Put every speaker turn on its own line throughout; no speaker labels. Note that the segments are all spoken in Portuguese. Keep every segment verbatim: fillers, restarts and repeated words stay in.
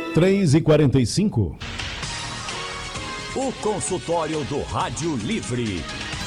três e quarenta e cinco.
O consultório do Rádio Livre.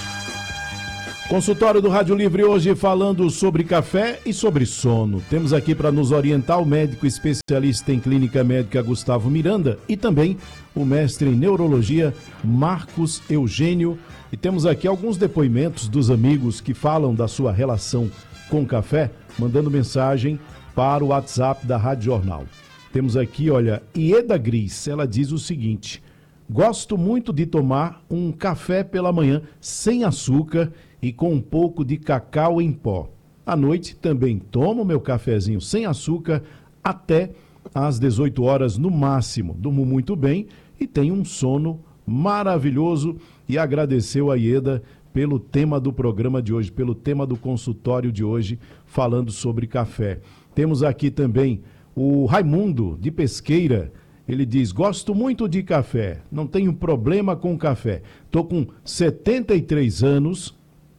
Consultório do Rádio Livre hoje falando sobre café e sobre sono. Temos aqui para nos orientar o médico especialista em clínica médica Gustavo Miranda e também o mestre em neurologia Marcos Eugênio. E temos aqui alguns depoimentos dos amigos que falam da sua relação com café, mandando mensagem para o WhatsApp da Rádio Jornal. Temos aqui, olha, Ieda Gris, ela diz o seguinte: gosto muito de tomar um café pela manhã sem açúcar e com um pouco de cacau em pó. À noite também tomo meu cafezinho sem açúcar até às dezoito horas no máximo. Durmo muito bem e tenho um sono maravilhoso. E agradeceu a Ieda pelo tema do programa de hoje, pelo tema do consultório de hoje, falando sobre café. Temos aqui também o Raimundo, de Pesqueira. Ele diz: gosto muito de café, não tenho problema com café. Estou com setenta e três anos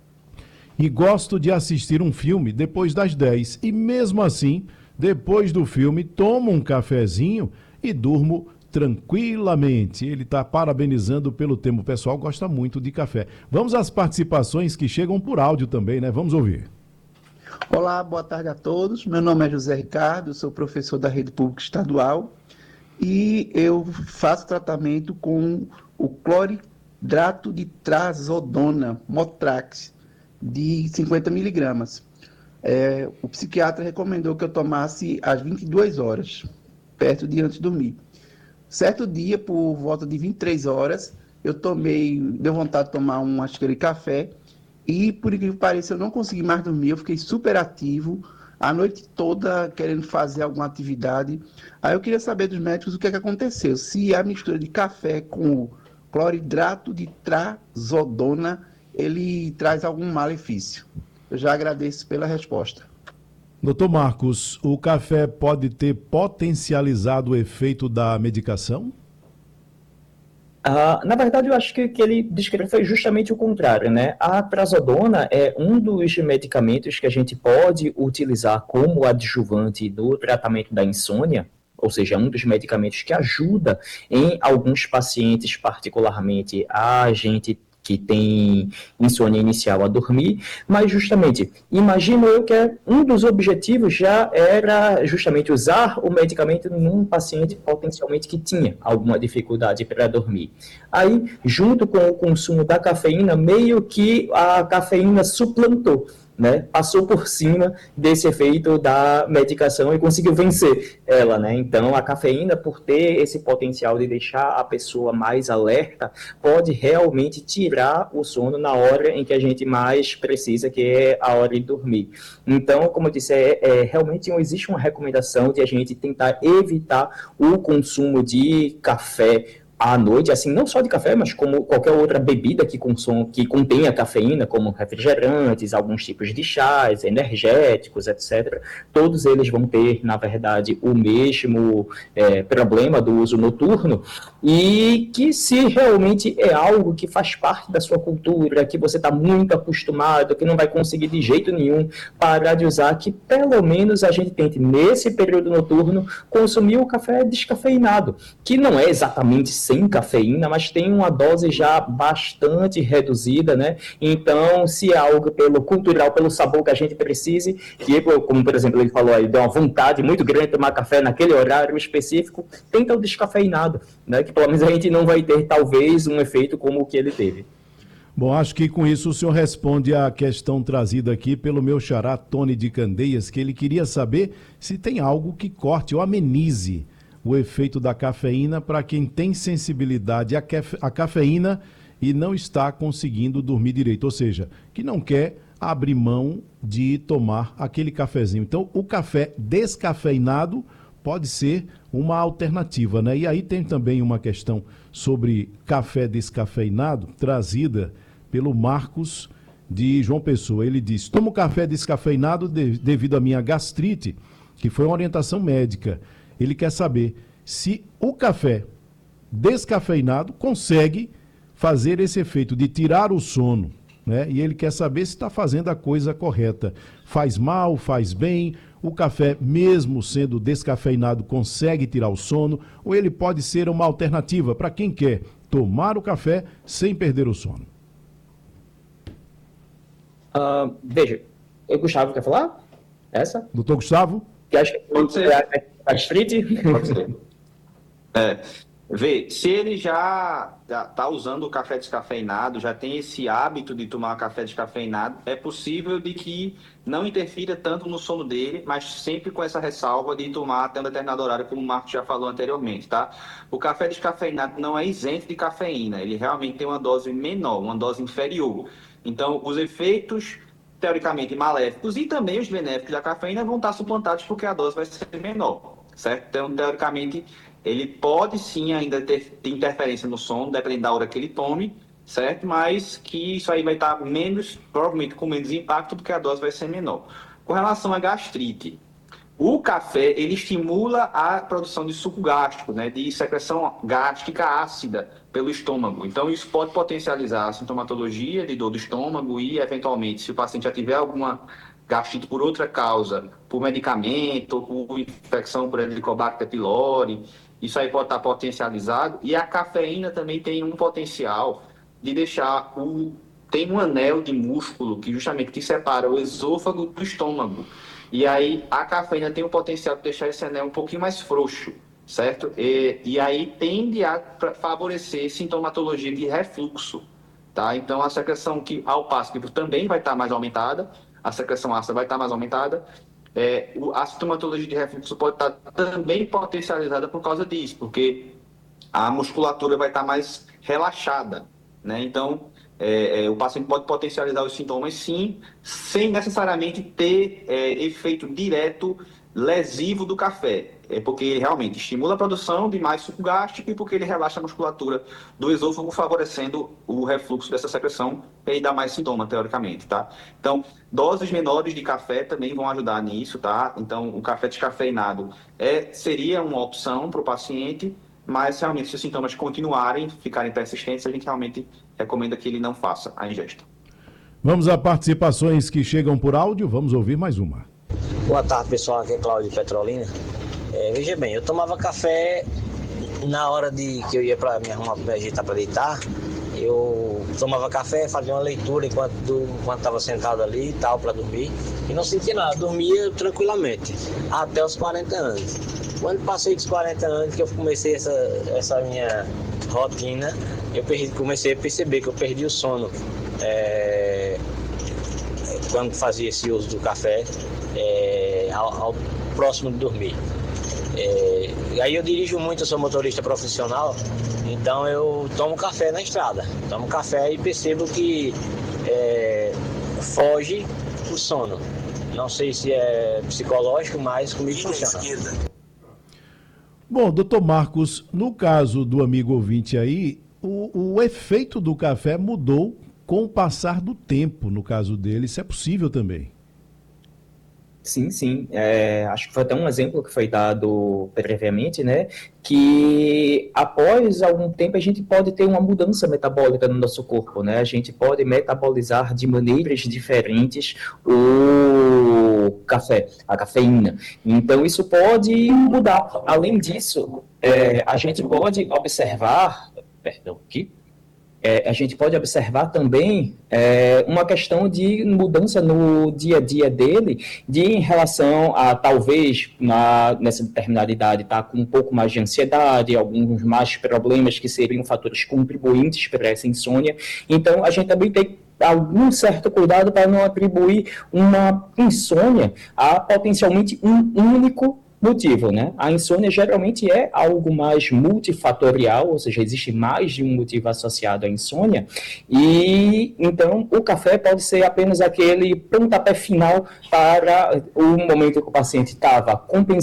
e gosto de assistir um filme depois das dez. E mesmo assim, depois do filme, tomo um cafezinho e durmo tranquilamente. Ele está parabenizando pelo tema. O pessoal gosta muito de café. Vamos às participações que chegam por áudio também, né? Vamos ouvir.
Olá, boa tarde a todos. Meu nome é José Ricardo, sou professor da Rede Pública Estadual e eu faço tratamento com o cloridrato de trazodona, Motrax, de cinquenta miligramas. É, o psiquiatra recomendou que eu tomasse às vinte e duas horas, perto de antes de dormir. Certo dia, por volta de vinte e três horas, eu tomei, deu vontade de tomar uma xícara de café e, por incrível que pareça, eu não consegui mais dormir. Eu fiquei super ativo, a noite toda querendo fazer alguma atividade. Aí eu queria saber dos médicos o que é que aconteceu, se a mistura de café com o cloridrato de trazodona, ele traz algum malefício. Eu já agradeço pela resposta.
Doutor Marcos, o café pode ter potencializado o efeito da medicação?
Ah, na verdade, eu acho que o que ele descreveu foi justamente o contrário, né? A trazodona é um dos medicamentos que a gente pode utilizar como adjuvante no tratamento da insônia, ou seja, é um dos medicamentos que ajuda em alguns pacientes, particularmente a gente que tem insônia inicial a dormir, mas justamente, imagino eu que um dos objetivos já era justamente usar o medicamento num paciente potencialmente que tinha alguma dificuldade para dormir. Aí, junto com o consumo da cafeína, meio que a cafeína suplantou, né, passou por cima desse efeito da medicação e conseguiu vencer ela, né? Então, a cafeína, por ter esse potencial de deixar a pessoa mais alerta, pode realmente tirar o sono na hora em que a gente mais precisa, que é a hora de dormir. Então, como eu disse, é, é, realmente existe uma recomendação de a gente tentar evitar o consumo de café à noite, assim, não só de café, mas como qualquer outra bebida que, consome, que contenha cafeína, como refrigerantes, alguns tipos de chás, energéticos, etcétera. Todos eles vão ter, na verdade, o mesmo é, problema do uso noturno, e que se realmente é algo que faz parte da sua cultura, que você está muito acostumado, que não vai conseguir de jeito nenhum parar de usar, que pelo menos a gente tente, nesse período noturno, consumir o café descafeinado, que não é exatamente sem cafeína, mas tem uma dose já bastante reduzida, né? Então, se é algo pelo cultural, pelo sabor que a gente precise, que como, por exemplo, ele falou aí, deu uma vontade muito grande de tomar café naquele horário específico, tenta o descafeinado, né? Que pelo menos a gente não vai ter, talvez, um efeito como o que ele teve.
Bom, acho que com isso o senhor responde à questão trazida aqui pelo meu xará Tony de Candeias, que ele queria saber se tem algo que corte ou amenize o efeito da cafeína para quem tem sensibilidade à, cafe- à cafeína e não está conseguindo dormir direito, ou seja, que não quer abrir mão de tomar aquele cafezinho. Então, o café descafeinado pode ser uma alternativa, né? E aí tem também uma questão sobre café descafeinado, trazida pelo Marcos de João Pessoa. Ele diz: tomo café descafeinado de- devido à minha gastrite, que foi uma orientação médica. Ele quer saber se o café descafeinado consegue fazer esse efeito de tirar o sono, né? E ele quer saber se está fazendo a coisa correta. Faz mal, faz bem, o café, mesmo sendo descafeinado, consegue tirar o sono, ou ele pode ser uma alternativa para quem quer tomar o café sem perder o sono?
Uh, veja, o Gustavo quer falar? Essa?
Doutor Gustavo?
Que acha que pode ser a street?
Pode ser. É, vê, se ele já está usando o café descafeinado, já tem esse hábito de tomar café descafeinado, é possível de que não interfira tanto no sono dele, mas sempre com essa ressalva de tomar até um determinado horário, como o Marcos já falou anteriormente, tá? O café descafeinado não é isento de cafeína, ele realmente tem uma dose menor, uma dose inferior. Então, os efeitos teoricamente maléficos e também os benéficos da cafeína vão estar suplantados porque a dose vai ser menor, certo? Então, teoricamente, ele pode sim ainda ter, ter interferência no sono, dependendo da hora que ele tome, certo? Mas que isso aí vai estar menos, provavelmente com menos impacto, porque a dose vai ser menor. Com relação à gastrite, o café, ele estimula a produção de suco gástrico, né, de secreção gástrica ácida pelo estômago. Então, isso pode potencializar a sintomatologia de dor do estômago e, eventualmente, se o paciente já tiver alguma gastrite por outra causa, por medicamento, por infecção por Helicobacter pylori, isso aí pode estar potencializado. E a cafeína também tem um potencial de deixar o... Tem um anel de músculo que justamente que separa o esôfago do estômago. E aí a cafeína tem o potencial de deixar esse anel um pouquinho mais frouxo, certo? E, e aí tende a favorecer sintomatologia de refluxo, tá? Então a secreção que, ao passo que também vai estar mais aumentada, a secreção ácida vai estar mais aumentada, é, a sintomatologia de refluxo pode estar também potencializada por causa disso, porque a musculatura vai estar mais relaxada, né? Então, É, é, o paciente pode potencializar os sintomas, sim, sem necessariamente ter é, efeito direto lesivo do café. É porque ele realmente estimula a produção de mais suco gástrico e porque ele relaxa a musculatura do esôfago, favorecendo o refluxo dessa secreção e dá mais sintoma, teoricamente, tá? Então, doses menores de café também vão ajudar nisso, tá? Então, o café descafeinado é, seria uma opção para o paciente, mas realmente se os sintomas continuarem, ficarem persistentes, a gente realmente recomenda que ele não faça a ingesta.
Vamos a participações que chegam por áudio, vamos ouvir mais uma.
Boa tarde, pessoal, aqui é Cláudio de Petrolina. É, veja bem, eu tomava café na hora de que eu ia para me arrumar para me ajeitar para deitar. Eu tomava café, fazia uma leitura enquanto estava sentado ali e tal, para dormir. E não sentia nada, dormia tranquilamente, até os quarenta anos. Quando passei dos quarenta anos, que eu comecei essa, essa minha rotina, eu perdi, comecei a perceber que eu perdi o sono é, quando fazia esse uso do café, é, ao, ao próximo de dormir. É, e aí eu dirijo muito, eu sou motorista profissional, então eu tomo café na estrada, tomo café e percebo que é, foge o sono. Não sei se é psicológico, mas comigo funciona.
Bom, doutor Marcos, no caso do amigo ouvinte aí, o, o efeito do café mudou com o passar do tempo, no caso dele, isso é possível também?
Sim, sim. É, acho que foi até um exemplo que foi dado previamente, né? Que após algum tempo a gente pode ter uma mudança metabólica no nosso corpo, né? A gente pode metabolizar de maneiras diferentes o café, a cafeína. Então isso pode mudar. Além disso, é, a gente pode observar, perdão, aqui. É, a gente pode observar também é, uma questão de mudança no dia a dia dele, de em relação a talvez na, nessa determinada idade estar tá, com um pouco mais de ansiedade, alguns mais problemas que seriam fatores contribuintes para essa insônia. Então, a gente também tem algum certo cuidado para não atribuir uma insônia a potencialmente um único motivo, né? A insônia geralmente é algo mais multifatorial, ou seja, existe mais de um motivo associado à insônia, e então o café pode ser apenas aquele pontapé final para o momento que o paciente estava compensando